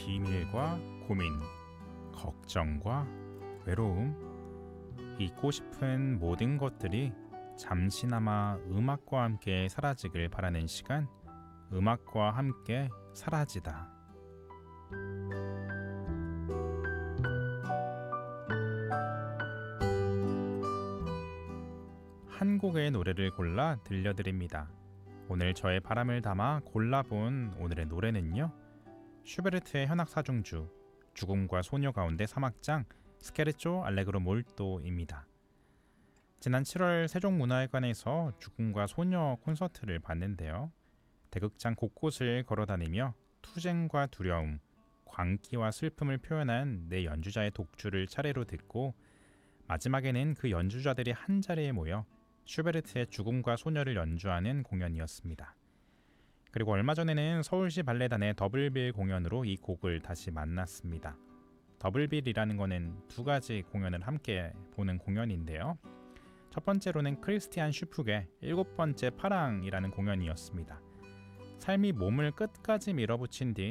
비밀과 고민, 걱정과 외로움, 잊고 싶은 모든 것들이 잠시나마 음악과 함께 사라지길 바라는 시간, 음악과 함께 사라지다. 한 곡의 노래를 골라 들려드립니다. 오늘 저의 바람을 담아 골라본 오늘의 노래는요, 슈베르트의 현악사중주 죽음과 소녀 가운데 3악장 스케르초 알레그로 몰토입니다. 지난 7월 세종문화회관에서 죽음과 소녀 콘서트를 봤는데요. 대극장 곳곳을 걸어다니며 투쟁과 두려움, 광기와 슬픔을 표현한 네 연주자의 독주를 차례로 듣고 마지막에는 그 연주자들이 한자리에 모여 슈베르트의 죽음과 소녀를 연주하는 공연이었습니다. 그리고 얼마 전에는 서울시 발레단의 더블빌 공연으로 이 곡을 다시 만났습니다. 더블빌이라는 거는 두 가지 공연을 함께 보는 공연인데요. 첫 번째로는 크리스티안 슈프의 7번째 파랑이라는 공연이었습니다. 삶이 몸을 끝까지 밀어붙인 뒤